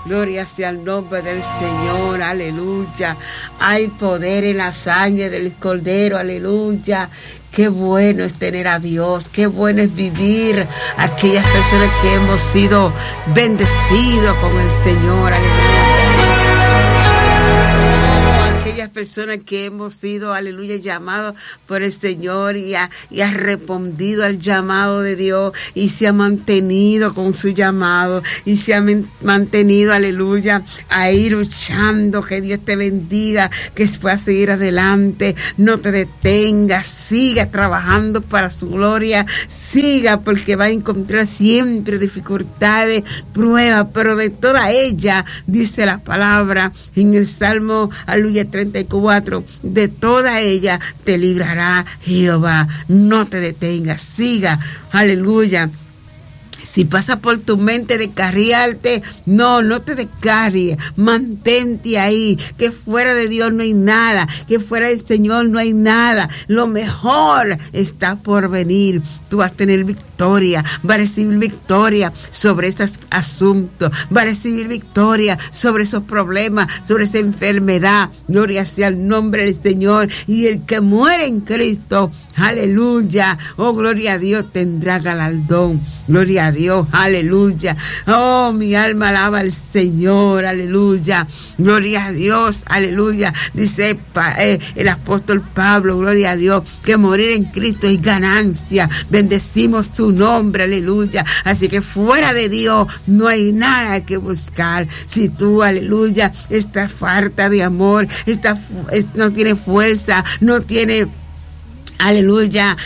Gloria sea el nombre del Señor, aleluya. Hay poder en la sangre del Cordero, aleluya. Qué bueno es tener a Dios, qué bueno es vivir aquellas personas que hemos sido bendecidos con el Señor, aleluya. Aquellas personas que hemos sido, aleluya, llamados por el Señor y ha respondido al llamado de Dios y se ha mantenido con su llamado y se ha mantenido, aleluya, ahí luchando. Que Dios te bendiga, que puedas seguir adelante, no te detengas, siga trabajando para su gloria, siga, porque va a encontrar siempre dificultades, pruebas, pero de toda ella, dice la palabra en el Salmo, aleluya, 34, de toda ella te librará Jehová. No te detengas, siga, aleluya. Si pasa por tu mente descarriarte, no te descarries, mantente ahí, que fuera de Dios no hay nada, que fuera del Señor no hay nada. Lo mejor está por venir. Tú vas a tener victoria, vas a recibir victoria sobre estos asuntos, vas a recibir victoria sobre esos problemas, sobre esa enfermedad. Gloria sea el nombre del Señor. Y el que muere en Cristo, aleluya, oh gloria a Dios, tendrá galardón. Gloria a Dios, aleluya. Oh, mi alma alaba al Señor, aleluya. Gloria a Dios, aleluya. Dice el apóstol Pablo, gloria a Dios, que morir en Cristo es ganancia. Bendecimos su nombre, aleluya. Así que fuera de Dios no hay nada que buscar. Si tú, aleluya, estás falta de amor, no tienes fuerza, no tienes, aleluya,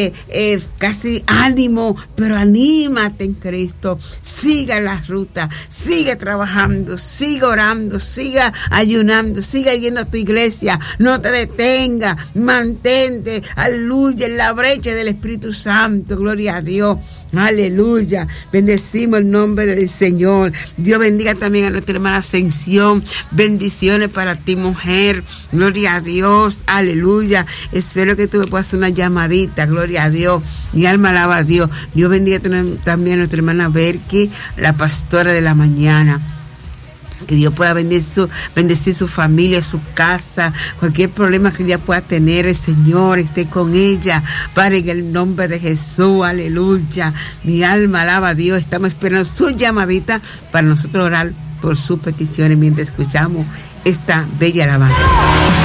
casi ánimo, pero anímate en Cristo, siga la ruta, sigue trabajando, siga orando, siga ayunando, siga yendo a tu iglesia, no te detenga, mantente, aleluya, en la brecha del Espíritu Santo, gloria a Dios. Aleluya, bendecimos el nombre del Señor. Dios bendiga también a nuestra hermana Ascensión. Bendiciones para ti, mujer. Gloria a Dios, aleluya. Espero que tú me puedas hacer una llamadita. Gloria a Dios. Mi alma alaba a Dios. Dios bendiga también a nuestra hermana Berky, la pastora de la mañana. Que Dios pueda bendecir su familia, su casa, cualquier problema que ella pueda tener, el Señor esté con ella, Padre, en el nombre de Jesús, aleluya. Mi alma alaba a Dios. Estamos esperando su llamadita para nosotros orar por sus peticiones mientras escuchamos esta bella alabanza.